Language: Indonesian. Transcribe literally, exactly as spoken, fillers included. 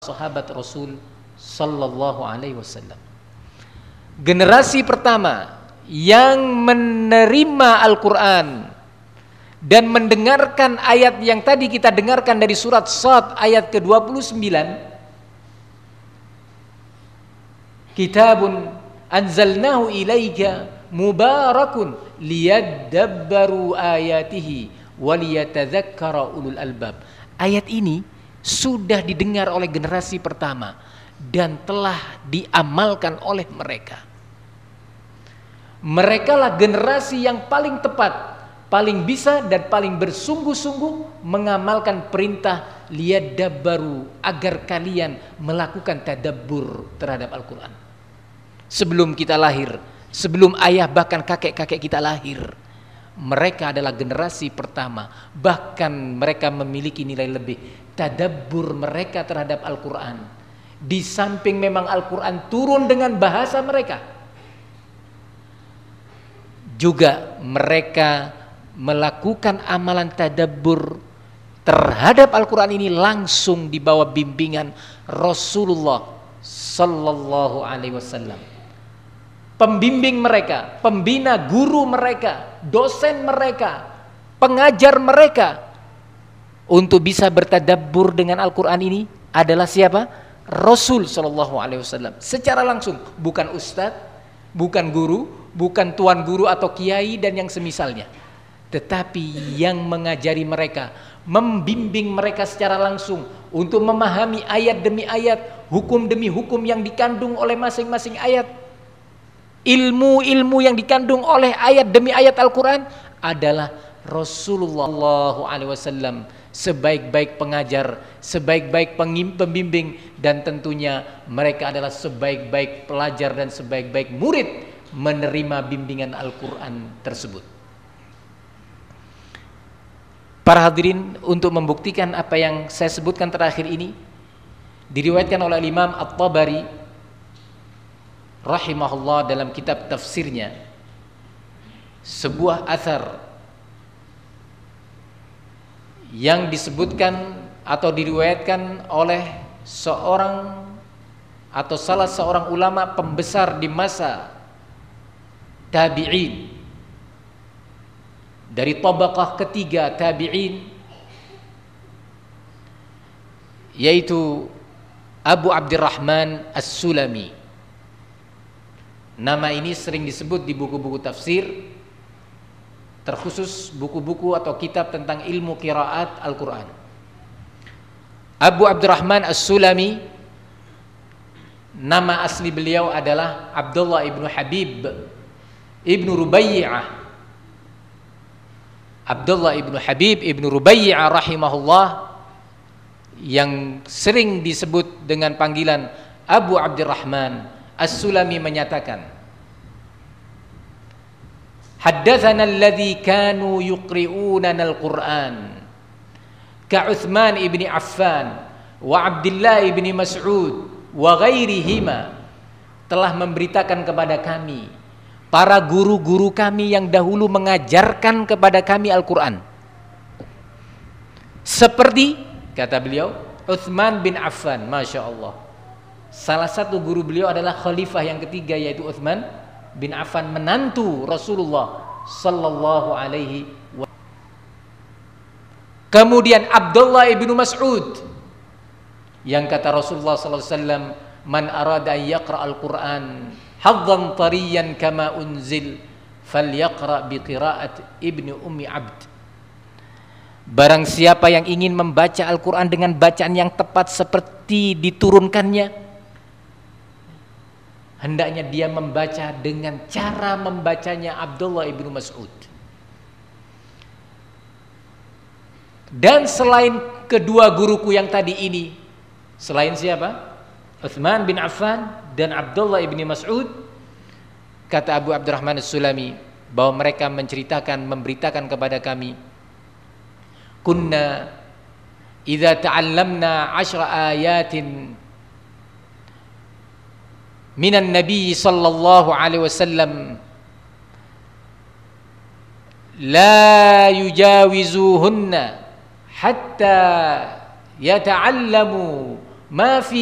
sahabat Rasul sallallahu alaihi wasallam. Generasi pertama yang menerima Al-Qur'an dan mendengarkan ayat yang tadi kita dengarkan dari surat Shad ayat ke dua puluh sembilan, kitabun anzalnahu ilaika mubarakun liyadabbaru ayatihi waliyatadzakkara ulul albab. Ayat ini sudah didengar oleh generasi pertama dan telah diamalkan oleh mereka. Merekalah generasi yang paling tepat, paling bisa dan paling bersungguh-sungguh mengamalkan perintah liyadabbaru, agar kalian melakukan tadabbur terhadap Al-Quran. Sebelum kita lahir, sebelum ayah bahkan kakek-kakek kita lahir, mereka adalah generasi pertama, bahkan mereka memiliki nilai lebih. Tadabbur mereka terhadap Al-Quran, di samping memang Al-Quran turun dengan bahasa mereka, juga mereka melakukan amalan tadabbur terhadap Al-Quran ini langsung di bawah bimbingan Rasulullah sallallahu alaihi wasallam. Pembimbing mereka, pembina guru mereka, dosen mereka, pengajar mereka untuk bisa bertadabbur dengan Al-Quran ini adalah siapa? Rasul sallallahu alaihi wasallam secara langsung, bukan ustadz, bukan guru, bukan tuan guru atau kiai dan yang semisalnya, tetapi yang mengajari mereka, membimbing mereka secara langsung untuk memahami ayat demi ayat, hukum demi hukum yang dikandung oleh masing-masing ayat, ilmu-ilmu yang dikandung oleh ayat demi ayat Al-Quran adalah Rasulullah sallallahu alaihi wasallam, sebaik-baik pengajar, sebaik-baik pembimbing, dan tentunya mereka adalah sebaik-baik pelajar dan sebaik-baik murid menerima bimbingan Al-Quran tersebut. Para hadirin, untuk membuktikan apa yang saya sebutkan terakhir ini, diriwayatkan oleh Imam At-Tabari rahimahullah dalam kitab tafsirnya sebuah athar yang disebutkan atau diriwayatkan oleh seorang atau salah seorang ulama pembesar di masa tabi'in, dari tabaqah ketiga tabi'in, yaitu Abu Abdurrahman As-Sulami. Nama ini sering disebut di buku-buku tafsir, terkhusus buku-buku atau kitab tentang ilmu qiraat Al-Quran. Abu Abdurrahman As-Sulami, nama asli beliau adalah Abdullah ibnu Habib ibnu Rubaiyah. Abdullah ibnu Habib ibnu Rubaiyah rahimahullah, yang sering disebut dengan panggilan Abu Abdurrahman As-Sulami, menyatakan, haddatsana alladzi kanu yuqri'unana al-Qur'an ka Utsman ibni Affan wa Abdullah ibni Mas'ud wa ghairihima, telah memberitakan kepada kami para guru-guru kami yang dahulu mengajarkan kepada kami Al-Qur'an, seperti kata beliau Utsman bin Affan. Masya Allah, salah satu guru beliau adalah khalifah yang ketiga, yaitu Utsman bin Affan, menantu Rasulullah sallallahu alaihi wasallam. Kemudian Abdullah ibnu Mas'ud, yang kata Rasulullah sallallahu alaihi wasallam, man arada an yaqra al-Quran hadzan tariyan kama unzil falyaqra bi qiraat ibni ummi abd. Barang siapa yang ingin membaca Al-Quran dengan bacaan yang tepat seperti diturunkannya, hendaknya dia membaca dengan cara membacanya Abdullah ibnu Mas'ud. Dan selain kedua guruku yang tadi ini, selain siapa? Utsman bin Affan dan Abdullah ibnu Mas'ud, kata Abu Abdurrahman As-Sulami, bahwa mereka menceritakan, memberitakan kepada kami, kunna idza ta'allamna ashra ayatin minan nabi sallallahu alaihi wasallam la yujawizuhunna hatta yata'allamu ma fi